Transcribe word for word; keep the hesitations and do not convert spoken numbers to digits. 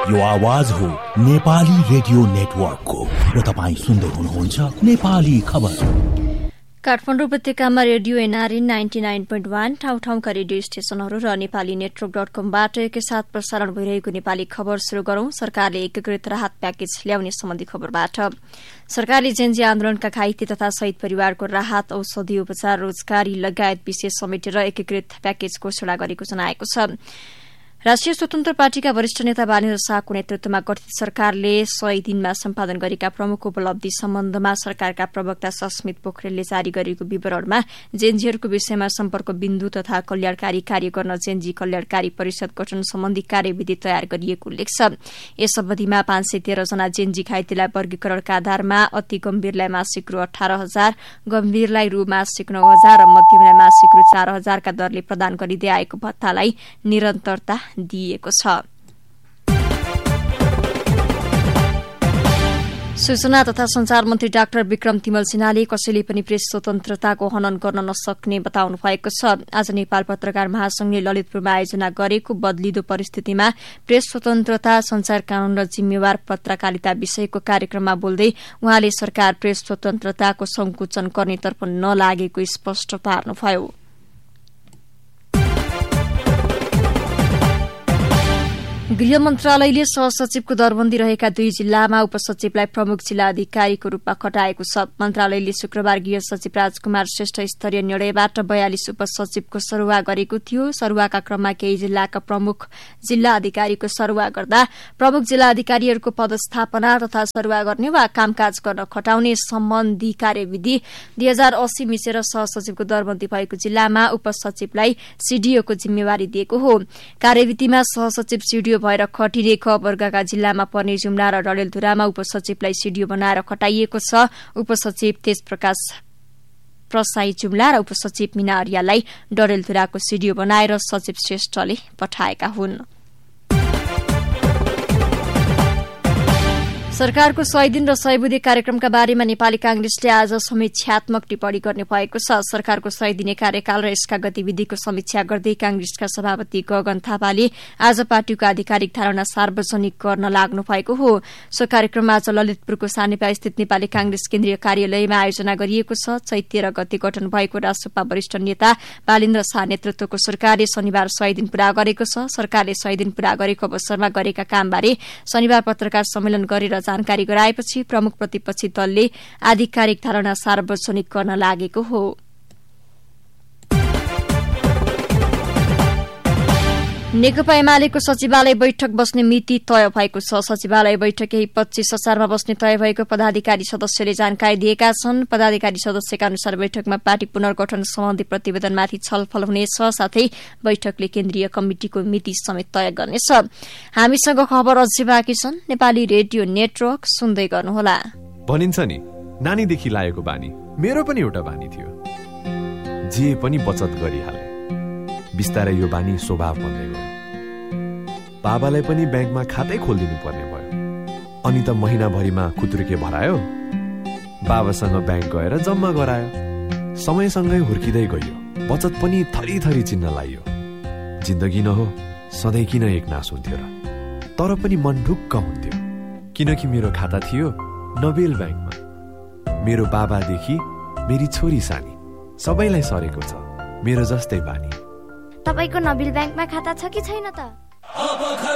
यो आवाज हो नेपाली रेडियो नेटवर्कको र तपाईँ सुन्दै हुनुहुन्छ नेपाली खबर। काठमाडौँ उपत्यकामा radio NRA ninety nine point one ठाउँ ठाउँका रेडियो स्टेशनहरू र नेपाली नेटवर्क डट कमबाट एकैसाथ प्रसारण भइरहेको नेपाली खबर शुरू गरौं। सरकारले एकीकृत राहत प्याकेज ल्याउने सम्बन्धी खबरबाट। सरकारले जेनजी आन्दोलनका घाइते तथा शहीद परिवारको राहत, औषधि उपचार, रोजगारी लगायत विषय समेटेर एकीकृत प्याकेज घोषणा गरेको जनाएको छ। राष्ट्रिय स्वतन्त्र पार्टीका वरिष्ठ नेता बालेन्द्र शाहको नेतृत्वमा गठित सरकारले सय दिनमा सम्पादन गरेका प्रमुख उपलब्धि सम्बन्धमा सरकारका प्रवक्ता सस्मित पोखरेलले जारी गरेको विवरणमा जेनजीहरूको विषयमा सम्पर्क बिन्दु तथा कल्याणकारी कार्य गर्न जेनजी कल्याणकारी परिषद गठन सम्बन्धी कार्यविधि तयार गरिएको उल्लेख छ। यस अवधिमा पाँच सय तेह्र जना जेनजी घाइतेलाई वर्गीकरणका आधारमा अति गम्भीरलाई मासिक रु अठार हजार, गम्भीरलाई रु मासिक नौ हजार र मध्यमलाई मासिक रु चार हजारका दरले प्रदान गरिँदै आएको भत्तालाई निरन्तरता दिइएको छ। सूचना तथा संचार मन्त्री डाक्टर विक्रम तिमल सिन्हाले कसैले पनि प्रेस स्वतन्त्रताको हनन गर्न नसक्ने बताउनु भएको छ। आज नेपाल पत्रकार महासंघले ललितपुरमा आयोजना गरेको बदलिदो परिस्थितिमा प्रेस स्वतन्त्रता, संचार कानून र जिम्मेवार पत्रकारिता विषयको कार्यक्रममा बोल्दै उहाँले सरकार प्रेस स्वतन्त्रताको संकुचन गर्नेतर्फ नलागेको स्पष्ट पार्नुभयो। गृह मन्त्रालयले सहसचिवको दरबन्दी रहेका दुई जिल्लामा उपसचिवलाई प्रमुख जिल्ला अधिकारीको रूपमा खटाएको छ। मन्त्रालयले शुक्रबार गृह सचिव राजकुमार श्रेष्ठ स्तरीय निर्णयबाट बयालिस उपसचिवको सरुवा गरेको थियो। सरुवाका क्रममा केही जिल्लाका प्रमुख जिल्ला अधिकारीको सरुवा गर्दा प्रमुख जिल्ला अधिकारीहरूको पदस्थापना तथा सरुवा गर्ने वा कामकाज गर्न खटाउने सम्बन्धी कार्यविधि दुई हजार अस्सी मिसेर सहसचिवको दरबन्दी भएको जिल्लामा उपसचिवलाई सीडीओको जिम्मेवारी दिएको हो। कार्यविधिमा सहसचिव सीडीओ भएर खटिने ख वर्गका जिल्लामा पर्ने जुम्ला र डडेलधुरामा उपसचिवलाई सीडीओ बनाएर खटाइएको छ। उपसचिव तेजप्रकाश प्रसाई जुम्ला र उपसचिव मीना आर्यालाई डडेलधुराको सीडीओ बनाएर सचिव श्रेष्ठले पठाएका हुन्। सरकारको सय दिन र सय बुँदे कार्यक्रमका बारेमा नेपाली कांग्रेसले आज समीक्षात्मक टिप्पणी गर्ने भएको छ। सरकारको सय दिने कार्यकाल र यसका गतिविधिको समीक्षा गर्दै कांग्रेसका सभापति गगन थापाले आज पार्टीको आधिकारिक धारणा सार्वजनिक गर्न लाग्नु भएको हो। सो कार्यक्रममा आज ललितपुरको सानेपा स्थित नेपाली कांग्रेस केन्द्रीय कार्यालयमा आयोजना गरिएको छ। चैत तेह्र गते गठन भएको राष्ट्रपा वरिष्ठ नेता बालेन्द्र शाह नेतृत्वको सरकारले शनिबार सय दिन पूरा गरेको छ। सरकारले सय दिन पूरा गरेको अवसरमा गरेका कामबारे शनिबार पत्रकार सम्मेलन गरेर जानकारी गराएपछि प्रमुख प्रतिपक्षी दलले आधिकारिक धारणा सार्वजनिक गर्न लागेको हो। नेकपा एमालेको सचिवालय बैठक बस्ने मिति तय भएको छ। सचिवालय बैठक केही पच्चीस हजारमा बस्ने तय भएको पदाधिकारी सदस्यले जानकारी दिएका छन्। पदाधिकारी सदस्यका अनुसार बैठकमा पार्टी पुनर्गठन सम्बन्धी प्रतिवेदनमाथि छलफल हुनेछ। साथै बैठकले केन्द्रीय कमिटिको मिति समेत तय गर्नेछ। हामीसँग खबर अझै बाँकी छन्। नेपाली रेडियो नेटवर्क सुन्दै गर्नुहोला। भनिन्छ नि, नानीदेखि लागेको बानी मेरो पनि एउटा बानी थियो, जे पनि बचत गरिहाले। बिस्तारै यो बानी स्वभाव बन्दै गयो। बाबालाई पनि ब्याङ्कमा खातै खोलिदिनु पर्ने भयो। अनि त महिनाभरिमा खुत्रुके भरायो, बाबासँग ब्याङ्क गएर जम्मा गरायो। समयसँगै हुर्किँदै गयो, बचत पनि थरी थरी चिन्न लाग्यो। जिन्दगी न हो सधैँ किन एक नास हुन्थ्यो र? तर पनि मन ढुक्क हुन्थ्यो, किनकि मेरो खाता थियो नोबेल ब्याङ्कमा। मेरो बाबादेखि मेरी छोरी सानी सबैलाई सरेको छ मेरो जस्तै बानी। तपाईको नोबेल ब्याङ्कमा खाता छ कि छैन त?